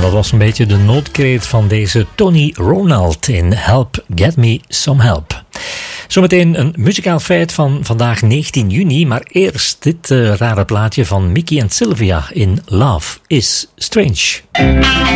dat was een beetje de noodkreet van deze Tony Ronald in Help, Get Me Some Help. Zometeen een muzikaal feit van vandaag 19 juni, maar eerst dit rare plaatje van Mickey en Sylvia in Love is Strange.